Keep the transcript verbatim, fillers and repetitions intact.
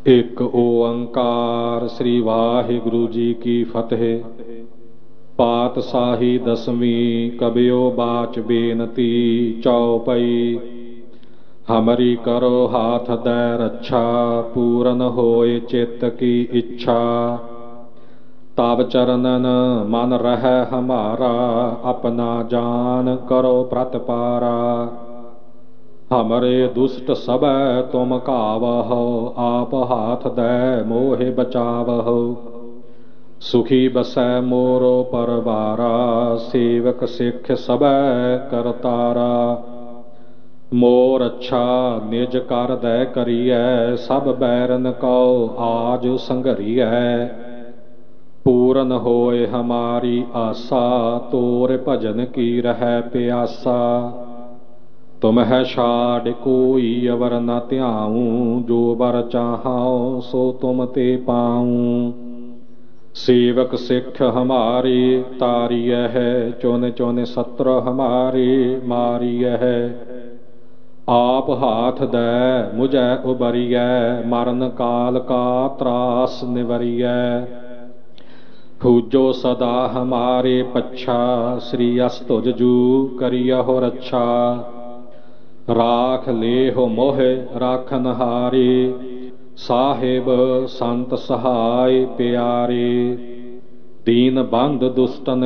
ਇੱਕ ਓੰਕਾਰ ਸ੍ਰੀ ਵਾਹਿਗੁਰੂ ਜੀ ਕੀ ਫਤਿਹ। ਪਾਤਸ਼ਾਹੀ ਦਸਵੀਂ ਕਬਿਓ ਬਾਚ ਬੇਨਤੀ ਚਉਪਈ। ਹਮਰੀ ਕਰੋ ਹਾਥ ਦੈ ਰੱਛਾ, ਪੂਰਨ ਹੋਏ ਚਿੱਤ ਕੀ ਇੱਛਾ। ਤਬ ਚਰਨਨ ਮਨ ਰਹਿ ਹਮਾਰਾ, ਆਪਣਾ ਜਾਨ ਕਰੋ ਪ੍ਰਤਪਾਰਾ। ਹਮਰੇ ਦੁਸ਼ਟ ਸਭੈ ਤੁਮ ਘਾਵਹੁ, ਆਪ ਹਾਥ ਦੈ ਮੋਹਿ ਬਚਾਵਹੁ। ਸੁਖੀ ਬਸੈ ਮੋਰੋ ਪਰਵਾਰਾ, ਸੇਵਕ ਸਿੱਖ ਸਭੈ ਕਰਤਾਰਾ। ਮੋਰ ਅੱਛਾ ਨਿਜ ਕਰ ਦੈ ਕਰੀਐ, ਸਭ ਬੈਰਨ ਕਉ ਆਜ ਸੰਘਰੀਐ। ਪੂਰਨ ਹੋਏ ਹਮਾਰੀ ਆਸਾ, ਤੋਰ ਭਜਨ ਕੀ ਰਹਿ ਪਿਆਸਾ। ਤੁਮਹਿ ਛਾਡਿ ਕੋਈ ਅਵਰ ਨ ਧਿਆਊ, ਜੋ ਬਰ ਚਾਹਉ ਸੋ ਤੁਮ ਤੇ ਪਾਊ। ਸੇਵਕ ਸਿੱਖ ਹਮਾਰੀ ਤਾਰੀਐ ਹੈ, ਚੁਨ ਚੁਨ ਸਤਰ ਹਮਾਰੀ ਮਾਰੀਐ ਹੈ। ਆਪ ਹਾਥ ਦੈ ਮੁਝੈ ਉਬਰੀਐ, ਮਰਨ ਕਾਲ ਕਾ ਤਰਾਸ ਨਿਵਰੀਐ। ਪੂਜੋ ਸਦਾ ਹਮਾਰੇ ਪੱਛਾ, ਸ੍ਰੀ ਅਸਤੁਜ ਜੂ ਕਰਿਯਹੁ ਰੱਛਾ। ਰਾਖ ਲੇਹੁ ਮੋਹਿ ਰਾਖਨ ਹਾਰੇ, ਸਾਹਿਬ ਸੰਤ ਸਹਾਇ ਪਿਆਰੇ। ਦੀਨ ਬੰਧ ਦੁਸ਼ਟਨ